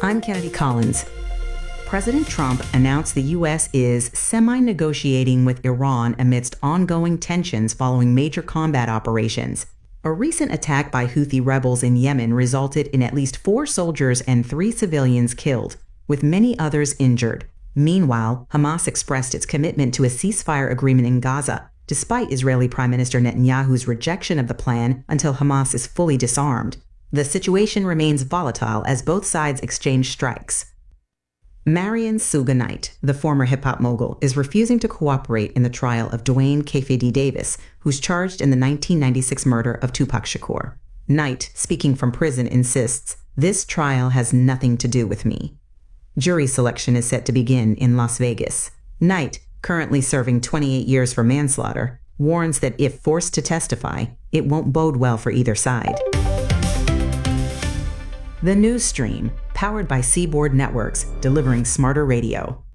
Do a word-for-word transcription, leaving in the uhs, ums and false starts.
I'm Kennedy Collins. President Trump announced the U S is semi-negotiating with Iran amidst ongoing tensions following major combat operations. A recent attack by Houthi rebels in Yemen resulted in at least four soldiers and three civilians killed, with many others injured. Meanwhile, Hamas expressed its commitment to a ceasefire agreement in Gaza, despite Israeli Prime Minister Netanyahu's rejection of the plan until Hamas is fully disarmed. The situation remains volatile as both sides exchange strikes. Marion Suga Knight, the former hip-hop mogul, is refusing to cooperate in the trial of Dwayne K D Davis, who's charged in the nineteen ninety-six murder of Tupac Shakur. Knight, speaking from prison, insists, "This trial has nothing to do with me." Jury selection is set to begin in Las Vegas. Knight, currently serving twenty-eight years for manslaughter, warns that if forced to testify, it won't bode well for either side. The News Stream, powered by Seaboard Networks, delivering smarter radio.